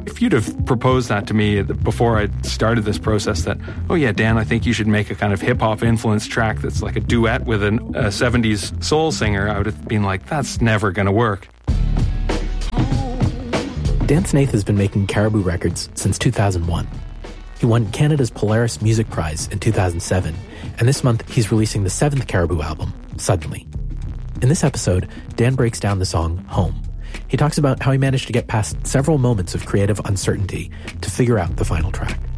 If you'd have proposed that to me before I started this process, that, oh yeah, Dan, I think you should make a kind of hip-hop influenced track that's like a duet with a 70s soul singer, I would have been like, that's never going to work. Dan Snaith has been making Caribou records since 2001. He won Canada's Polaris Music Prize in 2007, and this month he's releasing the 7th Caribou album, Suddenly. In this episode, Dan breaks down the song Home. He talks about how he managed to get past several moments of creative uncertainty to figure out the final track.